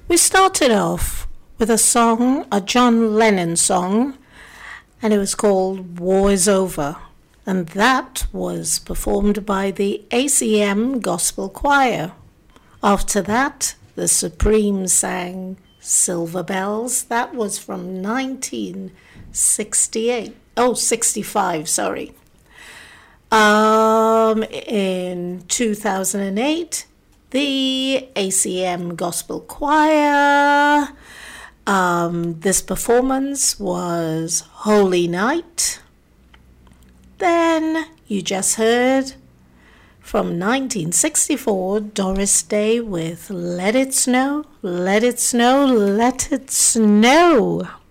We started off with a song, a John Lennon song, and it was called War is Over. And that was performed by the ACM Gospel Choir. After that, the Supremes sang Silver Bells. That was from 65, sorry. In 2008, the ACM Gospel Choir. This performance was Holy Night. Then you just heard from 1964, Doris Day with Let It Snow, Let It Snow, Let It Snow.